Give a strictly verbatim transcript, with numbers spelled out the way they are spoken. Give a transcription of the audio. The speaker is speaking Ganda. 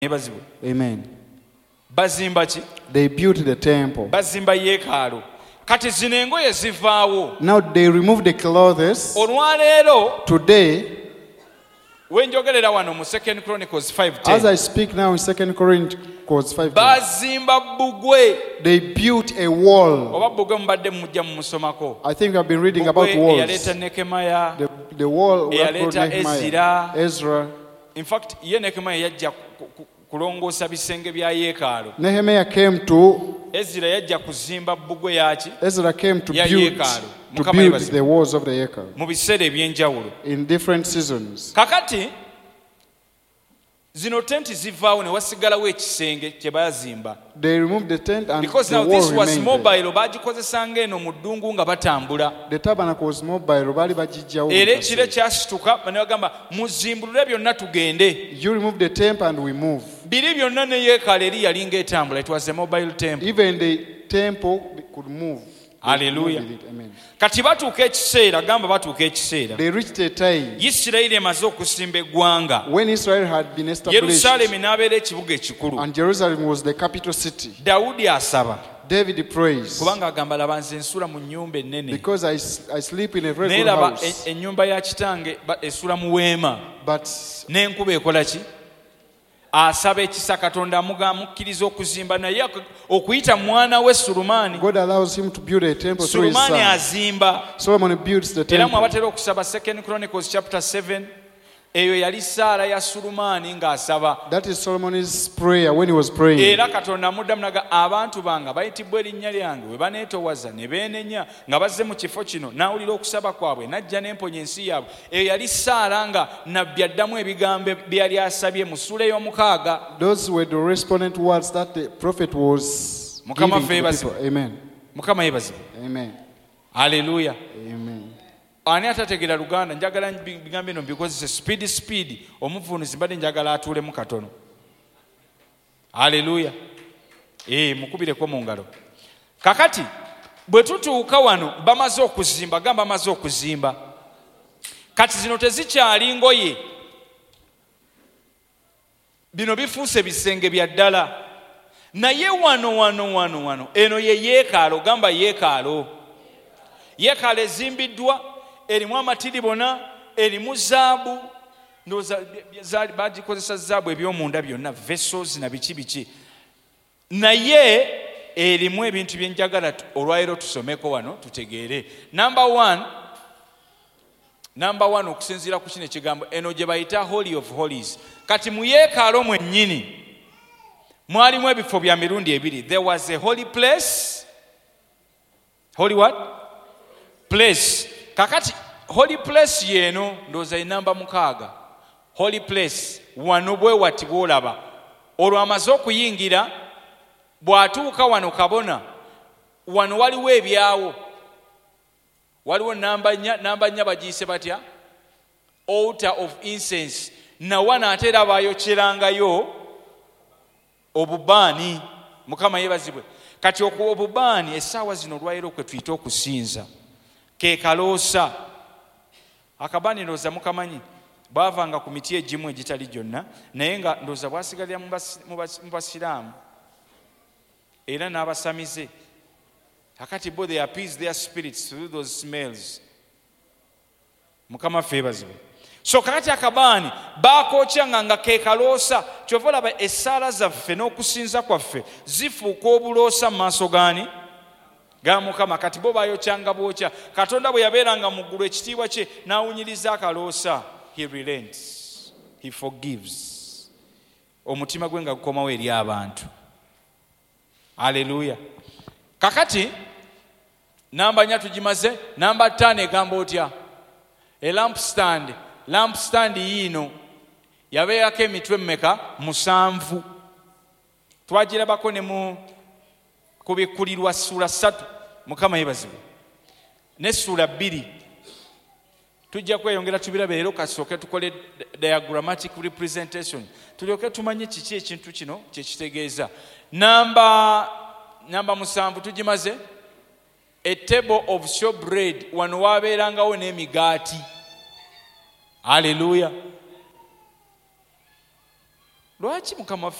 Amen. Bazimba ki? They built the temple. Bazimba yeekaalu. Kati zino engoye zivaawo. Now they remove the clothes. Olwaleero today, wenjogerera wano mu Second Chronicles five ten. As I speak now in Second Chronicles five ten. Bazimba bbugwe. They built a wall. Oba bbugwe mubadde mujja mumusomako. I think I've been reading about walls. Eyaleeta Nehemiah. The, the wall eyaleeta Ezra. Ezra. In fact, ye Nehemiah yajja kulongoosa bisenge bya yeekaalu. Nehemiah came to Ezra yajja kuzimba bbugwe yaki? Ezra came to build, to build the walls of the yeekaalu. Mu biseera ebyenjawulo. In different seasons. Kakati zino tenti zivaawo ne wasigalawo ekisenge kye baazimba. They removed the tent and because the now wall this was mobile, bagikozesanga eno mu ddungu nga batambula. The tabernacle was mobile, baali bagijjawo. Era ekiro kyasituka ne bagamba muzimbulule byonna tugende. You remove the temple and we move. Biri byonna ne yeekaalu eri yali ng'etambula. It was a mobile temple. Even the temple could move. Hallelujah. Kati batuuka ekiseera, gamba batuuka ekiseera. They reached a time. Isirayiri emaze okusimba eggwanga. When Israel had been established. Yerusaalemi n'abeera ekibuga ekikulu. And Jerusalem was the capital city. Dawudi asaba. David prays. Kubanga agamba laba nze nsula mu nnyumba ennene. Because I, I sleep in a very good house. house. Ennyumba ya kitange esula mu weema. But n'enkuba ekola ki? Asaba ekisa Katonda amukkiriza okuzimba naye okuyita mwana we Sulumani. God allows him to build a temple through his son. Sulumani azimba. Solomon builds the temple. Era mwabatera okusaba Second Chronicles chapter seven. Eyo yali Saara ya Sulumani ng'asaba. That is Solomon's prayer when he was praying. Era Katonda amuddamu naga abantu banga bayitibwa erinnya lyange we baneetoowaza ne beenenya nga bazze mu kifo kino n'awulira okusaba kwabwe n'ajja n'emponya ensi yaabwe. Eyo yali Saara nga nabbi addamu ebigambo byali asabye mu ssuula ey'omukaaga. Those were the respondent words that the prophet was giving to the people. Amen. Mukama yeebazibwe. Amen. Hallelujah. Amen. Ani atategeera Luganda njagala bigambo bino bikozese speed speed omuvunuzi mbadde njagala atuulemu katono. Haleluya. Eh mukubireko mu ngalo. Kakati bwe tutuuka wano bamaze okuzimba gamba bamaze okuzimba. Kati zino tezikyali ngoye. Bino bifuuse bisenge bya ddala. Naye wano wano wano wano eno ye yeekaalu gamba yeekaalu. Yeekaalu ezimbiddwa erimu amatiribona erimu zaabu ndoza bagikozesa zaabu ebyomunda byonna vessels na biki biki naye erimu ebintu byenjagala olwairo tusomeko wano tutegeere. Number one number one okusinziira ku kino ekigambo eno gye bayita Holy of Holies. Kati mu yeekaalu mwennyini mwalimu ebifo bya mirundi ebiri. There was a holy place. Holy what? Place. Kakati holy place yeno ndoza inamba mukaaga. Holy place wano bwe wati bwolaba olwo amaze okuyingira bw'atuuka wano kabona wano waliwo ebyawo waliwo namba nnya namba nnya bagiyise batya altar of incense na wana ate era bayokyerangayo obubaani. Mukama yeebazibwe. Kati okuwa obubaani essaawa zino olwayiro kwe tuyita okusinza ke kaloosa. Akabaani ndowooza mukamanyi baavanga ku miti egimu egitali gyonna naye nga ndowooza bwasigalira mu basiraamu era n'abasamize. Akati bo they appease their spirits through those smells. Mukama ffe yeebazibwe. So kakati akabaani baakokyanga nga ke kaloosa. Kyova olaba essaala zaffe n'okusinza kwaffe zifuuka obuloosa mu maaso gaani ga Mukama. Kati bo bayokyanga bwokya. Katonda bwe yabeeranga mu ggulu ekitiibwa kye n'awunyiriza akaloosa. He relents. He forgives. Omutima gwe nga gukomawo eri abantu. Haleluya. Kakati namba nnya tugimaze. Namba ttaano egamba otya? A lamp stand. Lamp stand yiino yabeerako emitwe mmeka? Musanvu. Twagirabako ne mu kubikkulirwa ssuula ssatu. Mukama yeebazibwe. Ne ssuula bbiri tujja kweyongera tubirabe leero kasooke tukole diagrammatic representation tulyoke tumanye kiki ekintu kino kyekitegeeza. Namba namba musanvu tugimaze. A table of showbread. Wano waabeerangawo n'emigaati. Haleluya. lwaki mukama